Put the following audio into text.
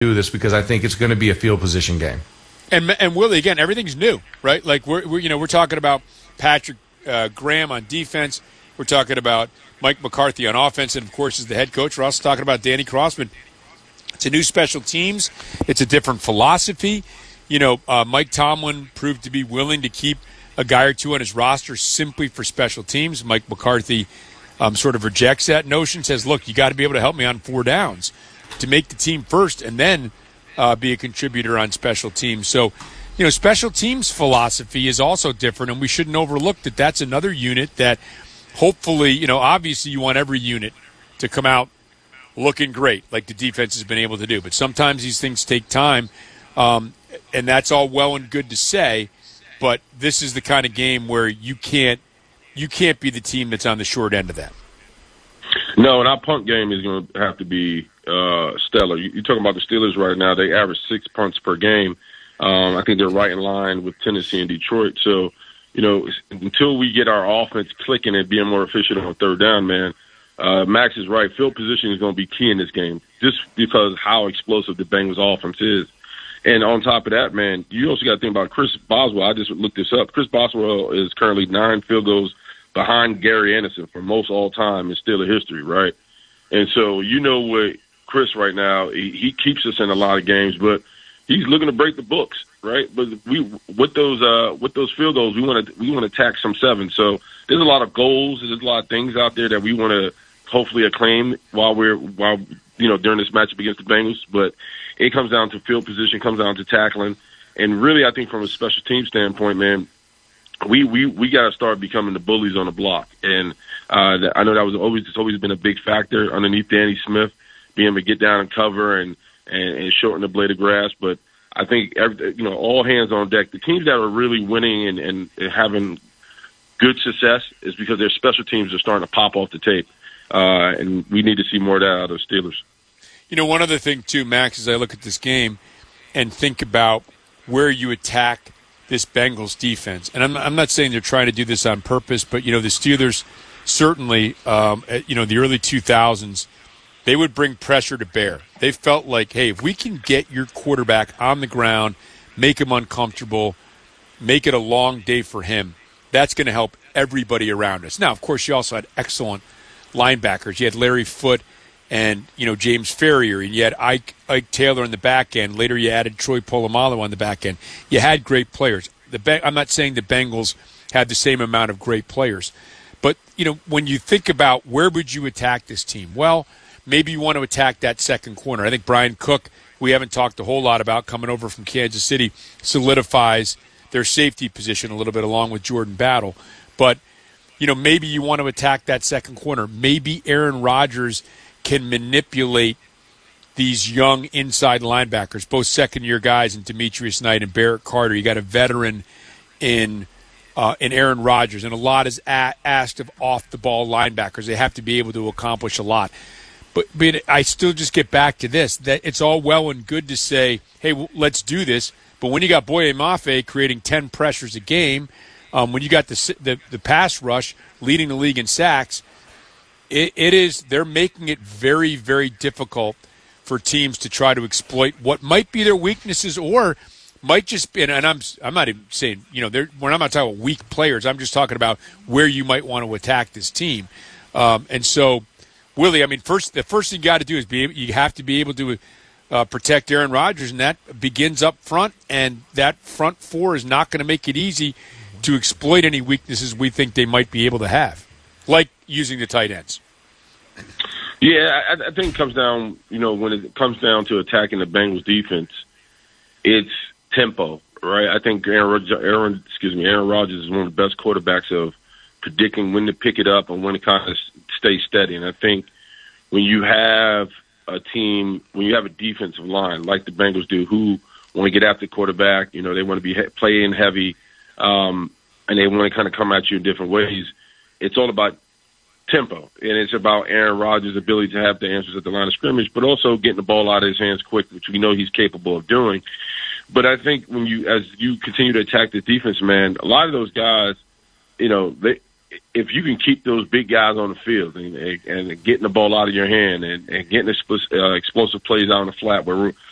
do this because I think it's going to be a field position game. And Willie, again, everything's new, right? Like we're talking about Patrick Graham on defense. We're talking about Mike McCarthy on offense, and of course, as the head coach, we're also talking about Danny Crossman. It's a new special teams. It's a different philosophy. Mike Tomlin proved to be willing to keep a guy or two on his roster simply for special teams. Mike McCarthy sort of rejects that notion, says, look, you got to be able to help me on 4 downs to make the team first and then be a contributor on special teams. So, special teams philosophy is also different, and we shouldn't overlook that that's another unit that hopefully, obviously you want every unit to come out looking great like the defense has been able to do. But sometimes these things take time, and that's all well and good to say, but this is the kind of game where you can't be the team that's on the short end of that. No, and our punt game is going to have to be stellar. You're talking about the Steelers right now. They average 6 punts per game. I think they're right in line with Tennessee and Detroit. So, until we get our offense clicking and being more efficient on 3rd down, man, Max is right. Field position is going to be key in this game just because how explosive the Bengals offense is. And on top of that, man, you also got to think about Chris Boswell. I just looked this up. Chris Boswell is currently 9 field goals behind Gary Anderson for most all time in Steeler history, right? And so what Chris right now, he keeps us in a lot of games, but he's looking to break the books, right? But with those field goals, we want to attack some 7. So there's a lot of goals, there's a lot of things out there that we want to hopefully acclaim while during this matchup against the Bengals. But it comes down to field position, comes down to tackling, and really I think from a special team standpoint, man, we got to start becoming the bullies on the block. And I know it's always been a big factor underneath Danny Smith, being able to get down and cover and shorten the blade of grass. But I think all hands on deck. The teams that are really winning and having good success is because their special teams are starting to pop off the tape. And we need to see more of that out of the Steelers. One other thing, too, Max, as I look at this game and think about where you attack this Bengals defense. And I'm not saying they're trying to do this on purpose, but, the Steelers certainly, the early 2000s, they would bring pressure to bear. They felt like, hey, if we can get your quarterback on the ground, make him uncomfortable, make it a long day for him, that's going to help everybody around us. Now, of course, you also had excellent linebackers. You had Larry Foote and, James Ferrier, and you had Ike Taylor on the back end. Later you added Troy Polamalu on the back end. You had great players. I'm not saying the Bengals had the same amount of great players. But, when you think about where would you attack this team, well, maybe you want to attack that second corner. I think Brian Cook, we haven't talked a whole lot about, coming over from Kansas City, solidifies their safety position a little bit along with Jordan Battle. But, maybe you want to attack that second corner. Maybe Aaron Rodgers can manipulate these young inside linebackers, both second-year guys in Demetrius Knight and Barrett Carter. You got a veteran in Aaron Rodgers, and a lot is asked of off-the-ball linebackers. They have to be able to accomplish a lot. But I still just get back to this, that it's all well and good to say, hey, let's do this. But when you got Boye Mafe creating 10 pressures a game, when you got the pass rush leading the league in sacks, they're making it very, very difficult for teams to try to exploit what might be their weaknesses or might just be, and I'm not even saying, we're not talking about weak players. I'm just talking about where you might want to attack this team. And so, Willie, the first thing you got to do is you have to be able to protect Aaron Rodgers, and that begins up front, and that front 4 is not going to make it easy to exploit any weaknesses we think they might be able to have, like using the tight ends. Yeah, I think it comes down, when it comes down to attacking the Bengals defense, it's tempo, right? I think Aaron Rodgers is one of the best quarterbacks of predicting when to pick it up and when to kind of stay steady. And I think when you have a defensive line like the Bengals do, who want to get after the quarterback, they want to be playing heavy, and they want to kind of come at you in different ways. It's all about tempo, and it's about Aaron Rodgers' ability to have the answers at the line of scrimmage, but also getting the ball out of his hands quick, which we know he's capable of doing. But I think as you continue to attack the defense, man, a lot of those guys, if you can keep those big guys on the field and getting the ball out of your hand and getting explosive plays out on the flat where